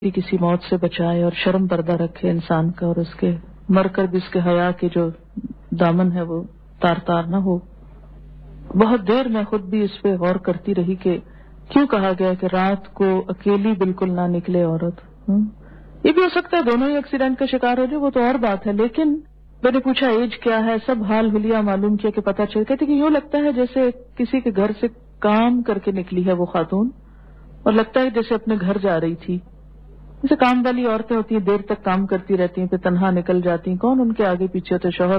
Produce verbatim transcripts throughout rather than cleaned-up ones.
کسی موت سے بچائے اور شرم پردہ رکھے انسان کا، اور اس کے مر کر بھی اس کے حیا کے جو دامن ہے وہ تار تار نہ ہو۔ بہت دیر میں خود بھی اس پہ غور کرتی رہی کہ کیوں کہا گیا کہ رات کو اکیلی بالکل نہ نکلے عورت۔ یہ بھی ہو سکتا ہے دونوں ہی ایکسیڈنٹ کا شکار ہو جائے، وہ تو اور بات ہے، لیکن میں نے پوچھا ایج کیا ہے، سب حال حلیہ معلوم کیا کہ پتہ چل کہتے کہ یوں لگتا ہے جیسے کسی کے گھر سے کام کر کے نکلی ہے وہ خاتون، اور لگتا ہے جیسے اپنے گھر جا رہی تھی۔ جیسے کام والی عورتیں ہوتی ہیں، دیر تک کام کرتی رہتی ہیں، پھر تنہا نکل جاتی ہیں، کون ان کے آگے پیچھے ہوتے، شوہر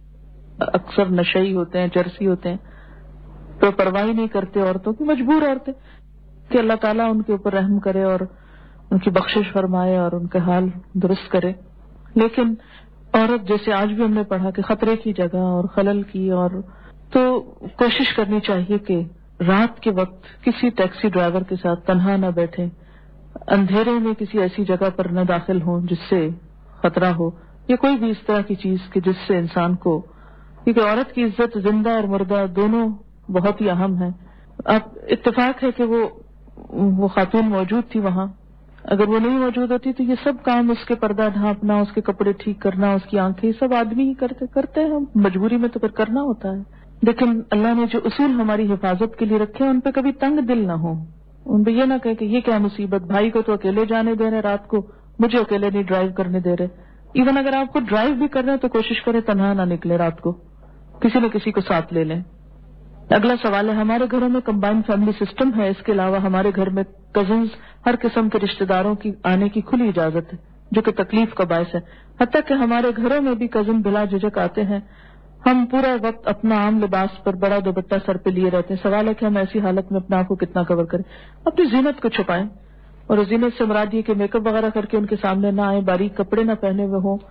اکثر نشئی ہوتے ہیں، چرسی ہوتے ہیں، تو پرواہ نہیں کرتے عورتوں کی، مجبور عورتیں، کہ اللہ تعالیٰ ان کے اوپر رحم کرے اور ان کی بخشش فرمائے اور ان کے حال درست کرے۔ لیکن عورت جیسے آج بھی ہم نے پڑھا کہ خطرے کی جگہ اور خلل کی، اور تو کوشش کرنی چاہیے کہ رات کے وقت کسی ٹیکسی ڈرائیور کے ساتھ تنہا نہ بیٹھے، اندھیرے میں کسی ایسی جگہ پر نہ داخل ہوں جس سے خطرہ ہو، یا کوئی بھی اس طرح کی چیز کہ جس سے انسان کو، کیونکہ عورت کی عزت زندہ اور مردہ دونوں بہت ہی اہم ہے۔ اب اتفاق ہے کہ وہ وہ خاتون موجود تھی وہاں، اگر وہ نہیں موجود ہوتی تو یہ سب کام، اس کے پردہ ڈھانپنا، اس کے کپڑے ٹھیک کرنا، اس کی آنکھیں، سب آدمی ہی کرتے کرتے ہیں، مجبوری میں تو پھر کرنا ہوتا ہے۔ لیکن اللہ نے جو اصول ہماری حفاظت کے لیے رکھے ان پہ کبھی تنگ دل نہ ہو، ان پہ یہ نہ کہے کہ یہ کیا مصیبت، بھائی کو تو اکیلے جانے دے رہے رات کو، مجھے اکیلے نہیں ڈرائیو کرنے دے رہے۔ ایون اگر آپ کو ڈرائیو بھی کر رہے ہیں تو کوشش کریں تنہا نہ نکلے رات کو، کسی نہ کسی کو ساتھ لے لیں۔ اگلا سوال ہے، ہمارے گھروں میں کمبائنڈ فیملی سسٹم ہے، اس کے علاوہ ہمارے گھر میں کزنز، ہر قسم کے رشتہ داروں کی آنے کی کھلی اجازت ہے، جو کہ تکلیف کا باعث ہے، حتیٰ کہ ہمارے گھروں میں بھی کزن بلا جھجک آتے ہیں۔ ہم پورا وقت اپنا عام لباس پر بڑا دوپٹہ سر پہ لیے رہتے ہیں۔ سوال ہے کہ ہم ایسی حالت میں اپنے آپ کو کتنا کور کریں، اپنی زینت کو چھپائیں، اور زینت سے مراد یہ کہ میک اپ وغیرہ کر کے ان کے سامنے نہ آئیں، باریک کپڑے نہ پہنے ہوئے ہوں،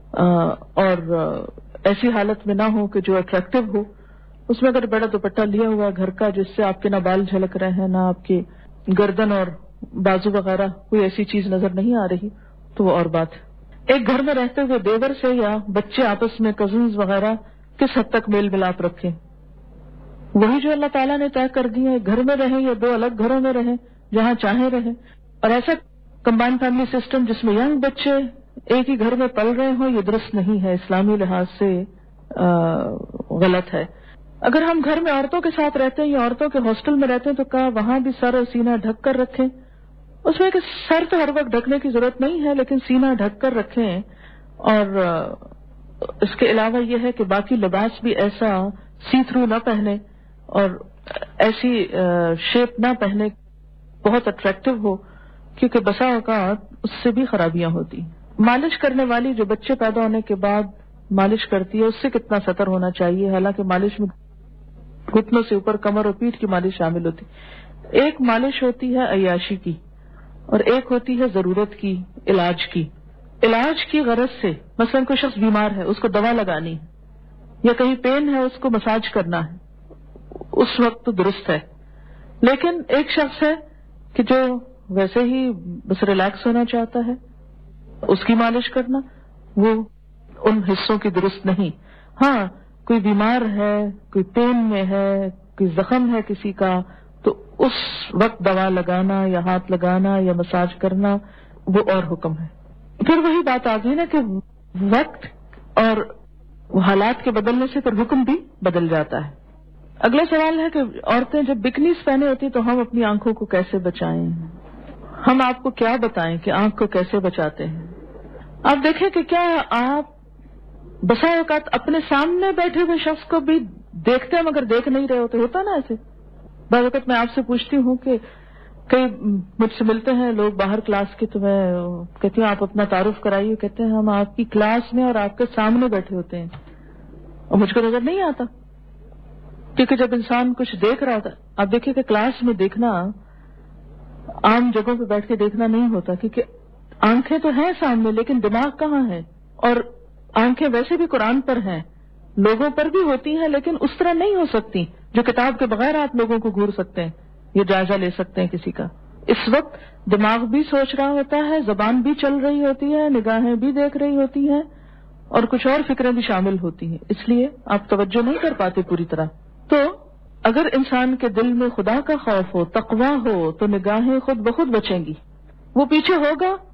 اور ایسی حالت میں نہ ہو کہ جو اٹریکٹیو ہو۔ اس میں اگر بڑا دوپٹہ لیا ہوا ہے گھر کا جس سے آپ کے نہ بال جھلک رہے ہیں، نہ آپ کی گردن اور بازو وغیرہ کوئی ایسی چیز نظر نہیں آ رہی، تو وہ اور بات ہے۔ ایک گھر میں رہتے ہوئے دیور سے یا بچے آپس میں کزنز وغیرہ کس حد تک میل ملاپ رکھیں، وہی جو اللہ تعالیٰ نے طے کر دی ہے، گھر میں رہیں یا دو الگ گھروں میں رہیں، جہاں چاہیں رہیں۔ اور ایسا کمبائنڈ فیملی سسٹم جس میں ینگ بچے ایک ہی گھر میں پل رہے ہوں، یہ درست نہیں ہے، اسلامی لحاظ سے غلط ہے۔ اگر ہم گھر میں عورتوں کے ساتھ رہتے ہیں یا عورتوں کے ہاسٹل میں رہتے ہیں تو کہا وہاں بھی سر اور سینہ ڈھک کر رکھیں۔ اس میں کہ سر تو ہر وقت ڈھکنے کی ضرورت نہیں ہے، لیکن سینہ ڈھک کر رکھیں، اور اس کے علاوہ یہ ہے کہ باقی لباس بھی ایسا سی تھرو نہ پہنے اور ایسی شیپ نہ پہنے بہت اٹریکٹیو ہو، کیونکہ بسا اوقات اس سے بھی خرابیاں ہوتی ہیں۔ مالش کرنے والی جو بچے پیدا ہونے کے بعد مالش کرتی ہے، اس سے کتنا سطر ہونا چاہیے، حالانکہ مالش میں گھٹنوں سے اوپر کمر اور پیٹھ کی مالش شامل ہوتی۔ ایک مالش ہوتی ہے عیاشی کی، اور ایک ہوتی ہے ضرورت کی، علاج کی۔ علاج کی غرض سے مثلا کوئی شخص بیمار ہے، اس کو دوا لگانی ہے، یا کہیں پین ہے اس کو مساج کرنا ہے، اس وقت تو درست ہے۔ لیکن ایک شخص ہے کہ جو ویسے ہی بس ریلیکس ہونا چاہتا ہے، اس کی مالش کرنا وہ ان حصوں کی درست نہیں۔ ہاں کوئی بیمار ہے، کوئی پین میں ہے، کوئی زخم ہے کسی کا، تو اس وقت دوا لگانا یا ہاتھ لگانا یا مساج کرنا وہ اور حکم ہے۔ پھر وہی بات آ گئی نا کہ وقت اور حالات کے بدلنے سے پھر حکم بھی بدل جاتا ہے۔ اگلا سوال ہے کہ عورتیں جب بکنیز پہنے ہوتی تو ہم اپنی آنکھوں کو کیسے بچائیں؟ ہم آپ کو کیا بتائیں کہ آنکھ کو کیسے بچاتے ہیں؟ آپ دیکھیں کہ کیا آپ بسا اوقات اپنے سامنے بیٹھے ہوئے شخص کو بھی دیکھتے ہیں مگر دیکھ نہیں رہے ہوتے، ہوتا نا ایسے؟ بعض وقت میں آپ سے پوچھتی ہوں کہ کئی مجھ سے ملتے ہیں لوگ باہر کلاس کے، تو میں کہتی ہوں آپ اپنا تعارف کرائیے، کہتے ہیں ہم آپ کی کلاس میں اور آپ کے سامنے بیٹھے ہوتے ہیں اور مجھ کو نظر نہیں آتا، کیونکہ جب انسان کچھ دیکھ رہا ہوتا، آپ دیکھیے کہ کلاس میں دیکھنا عام جگہوں پہ بیٹھ کے دیکھنا نہیں ہوتا، کیونکہ آنکھیں تو ہیں سامنے لیکن دماغ کہاں ہے، اور آنکھیں ویسے بھی قرآن پر ہیں، لوگوں پر بھی ہوتی ہیں، لیکن اس طرح نہیں ہو سکتی جو کتاب کے بغیر آپ لوگوں کو گھور سکتے ہیں، یہ جائزہ لے سکتے ہیں کسی کا۔ اس وقت دماغ بھی سوچ رہا ہوتا ہے، زبان بھی چل رہی ہوتی ہے، نگاہیں بھی دیکھ رہی ہوتی ہیں، اور کچھ اور فکریں بھی شامل ہوتی ہیں، اس لیے آپ توجہ نہیں کر پاتے پوری طرح۔ تو اگر انسان کے دل میں خدا کا خوف ہو، تقویٰ ہو، تو نگاہیں خود بخود بچیں گی، وہ پیچھے ہوگا